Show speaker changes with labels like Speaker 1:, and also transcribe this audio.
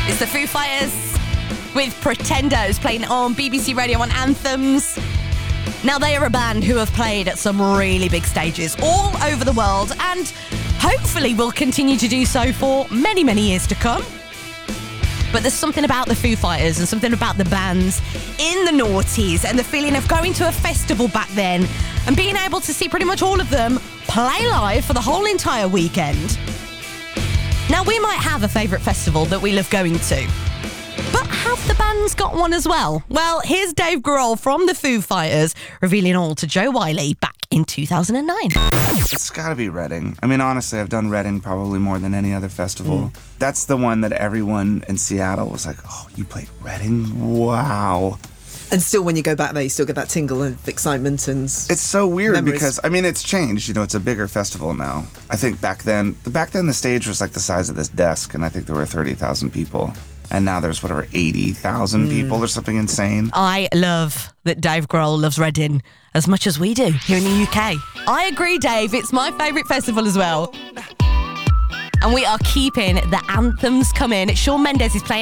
Speaker 1: It's the Foo Fighters with Pretenders playing on BBC Radio 1 Anthems. Now, they are a band who have played at some really big stages all over the world and hopefully will continue to do so for many, many years to come. But there's something about the Foo Fighters and something about the bands in the noughties and the feeling of going to a festival back then and being able to see pretty much all of them play live for the whole entire weekend. Now, we might have a favourite festival that we love going to, but have the bands got one as well? Well, here's Dave Grohl from the Foo Fighters revealing all to Joe Wiley back in 2009.
Speaker 2: It's got to be Reading. I mean, honestly, I've done Reading probably more than any other festival. That's the one that everyone in Seattle was like, oh, you played Reading? Wow.
Speaker 3: And still, when you go back there, you still get that tingle of excitement and
Speaker 2: it's so weird
Speaker 3: memories.
Speaker 2: Because, I mean, it's changed. You know, it's a bigger festival now. I think back then the stage was like the size of this desk, and I think there were 30,000 people. And now there's, 80,000 people or something insane.
Speaker 1: I love that Dave Grohl loves Reading as much as we do here in the UK. I agree, Dave. It's my favourite festival as well. And we are keeping the anthems coming. Shawn Mendes is playing